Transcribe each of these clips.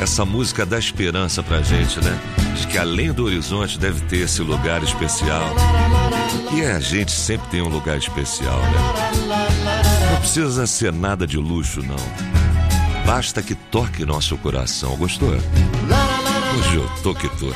Essa música dá esperança pra gente, né? De que além do horizonte deve ter esse lugar especial. E a gente sempre tem um lugar especial, né? Não precisa ser nada de luxo, não. Basta que toque nosso coração. Gostou? Hoje eu tô que tô.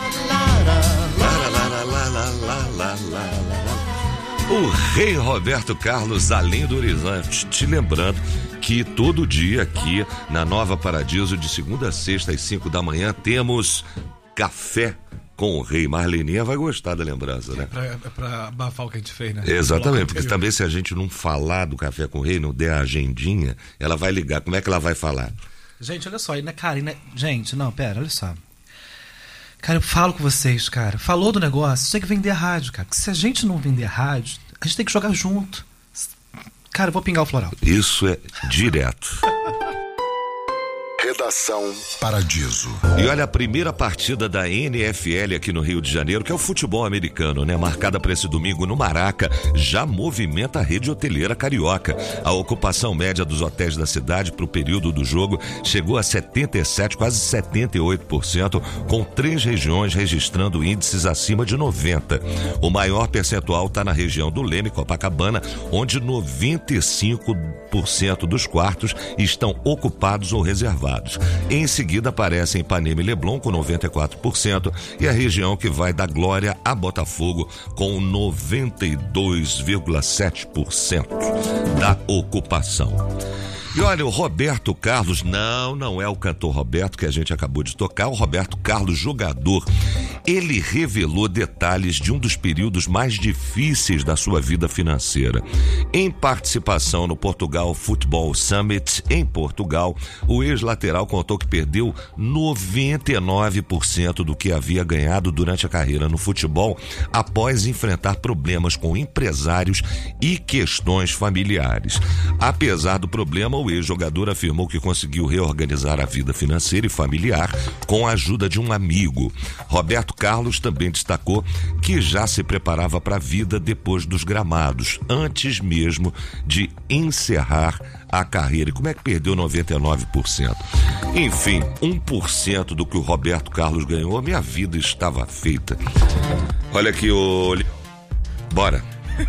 O rei Roberto Carlos, além do horizonte. Te lembrando que todo dia aqui na Nova Paradiso, de segunda a sexta às 5 da manhã, temos café com o rei. Marleninha vai gostar da lembrança, né? É pra abafar o que a gente fez, né? Exatamente, porque também se a gente não falar do café com o rei, não der a agendinha, ela vai ligar. Como é que ela vai falar? Gente, olha só, gente, não, pera, olha só. Cara, eu falo com vocês, cara. Falou do negócio, tem que vender a rádio, cara. Porque se a gente não vender a rádio, a gente tem que jogar junto. Cara, eu vou pingar o floral. Isso é direto. Redação Paradiso. E olha, a primeira partida da NFL aqui no Rio de Janeiro, que é o futebol americano, né? Marcada para esse domingo no Maraca, já movimenta a rede hoteleira carioca. A ocupação média dos hotéis da cidade para o período do jogo chegou a 77%, quase 78%, com 3 regiões registrando índices acima de 90%. O maior percentual está na região do Leme, Copacabana, onde 95% dos quartos estão ocupados ou reservados. Em seguida aparecem Ipanema e Leblon com 94% e a região que vai da Glória a Botafogo com 92,7% da ocupação. E olha, o Roberto Carlos, não é o cantor Roberto que a gente acabou de tocar, o Roberto Carlos, jogador. Ele revelou detalhes de um dos períodos mais difíceis da sua vida financeira. Em participação no Portugal Football Summit, em Portugal, o ex-lateral contou que perdeu 99% do que havia ganhado durante a carreira no futebol, após enfrentar problemas com empresários e questões familiares. Apesar do problema, o ex-jogador afirmou que conseguiu reorganizar a vida financeira e familiar com a ajuda de um amigo. Roberto Carlos também destacou que já se preparava para a vida depois dos gramados, antes mesmo de encerrar a carreira. E como é que perdeu 99%? Enfim, 1% do que o Roberto Carlos ganhou, minha vida estava feita. Olha aqui, bora.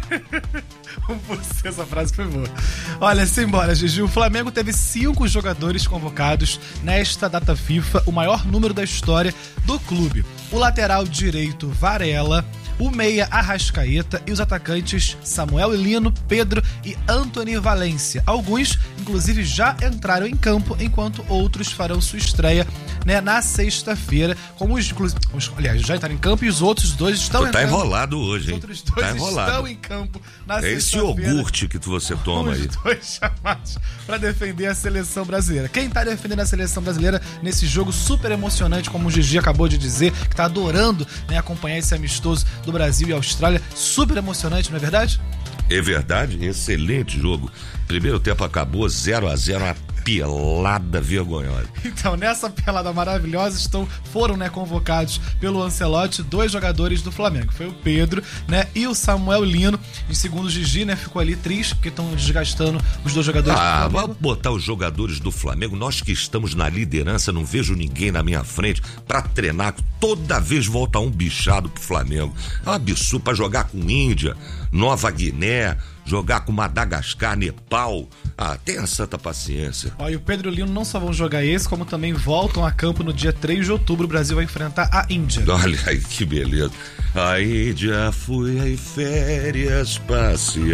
Essa frase foi boa. Olha, simbora, Gigi. O Flamengo teve 5 jogadores convocados nesta data FIFA, o maior número da história do clube. O lateral direito, Varela, o meia, Arrascaeta, e os atacantes Samuel Lino, Pedro e Antony Valência. Alguns, inclusive, já entraram em campo, enquanto outros farão sua estreia, né, na sexta-feira. Como aliás, já entraram em campo e os outros 2 estão entrando. Tá enrolado hoje, hein? Os outros 2 estão em campo na sexta-feira. Esse iogurte que você toma aí. Os 2 chamados para defender a seleção brasileira. Quem tá defendendo a seleção brasileira nesse jogo super emocionante, como o Gigi acabou de dizer, que tá adorando, né, acompanhar esse amistoso do Brasil e Austrália, super emocionante, não é verdade? É verdade, excelente jogo. Primeiro tempo acabou 0-0, uma pelada vergonhosa. Então, nessa pelada maravilhosa foram, né, convocados pelo Ancelotti 2 jogadores do Flamengo. Foi o Pedro, né, e o Samuel Lino. Em segundo o Gigi, né, ficou ali triste porque estão desgastando os 2 jogadores do Flamengo. Vamos botar os jogadores do Flamengo. Nós que estamos na liderança, não vejo ninguém na minha frente pra treinar. Toda vez volta um bichado pro Flamengo. É um absurdo pra jogar com Índia, Nova Guiné, jogar com Madagascar, Nepal. Tenha santa paciência. E o Pedro e o Lino não só vão jogar esse, como também voltam a campo no dia 3 de outubro. O Brasil vai enfrentar a Índia. Olha aí que beleza. A Índia fui em férias passear.